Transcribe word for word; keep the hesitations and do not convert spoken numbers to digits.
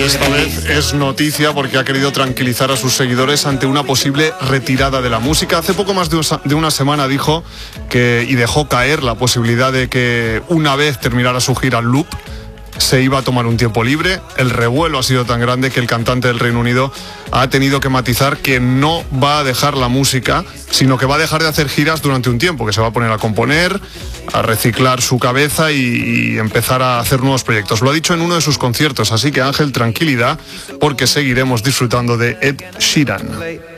Esta vez es noticia porque ha querido tranquilizar a sus seguidores ante una posible retirada de la música. Hace poco más de una semana dijo que, y dejó caer la posibilidad de que una vez terminara su gira Loop, se iba a tomar un tiempo libre. El revuelo ha sido tan grande que el cantante del Reino Unido ha tenido que matizar que no va a dejar la música, sino que va a dejar de hacer giras durante un tiempo, que se va a poner a componer, a reciclar su cabeza y, y empezar a hacer nuevos proyectos. Lo ha dicho en uno de sus conciertos, así que Ángel, tranquilidad, porque seguiremos disfrutando de Ed Sheeran.